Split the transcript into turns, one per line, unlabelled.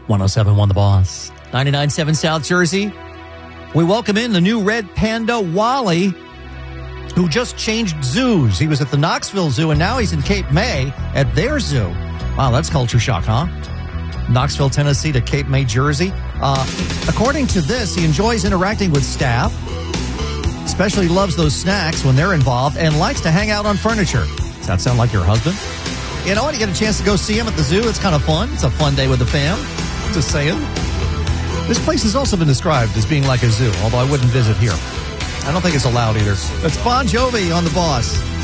107.1 The Boss. 99.7 South Jersey. We welcome in the new red panda, Wally, who just changed zoos. He was at the Knoxville Zoo, and now he's in Cape May at their zoo. Wow, that's culture shock, huh? Knoxville, Tennessee to Cape May, Jersey. According to this, he enjoys interacting with staff, especially loves those snacks when they're involved, and likes to hang out on furniture. Does that sound like your husband? You know what? You get a chance to go see him at the zoo. It's kind of fun. It's a fun day with the fam. Just saying. This place has also been described as being like a zoo, although I wouldn't visit here. I don't think it's allowed either. That's Bon Jovi on The Boss.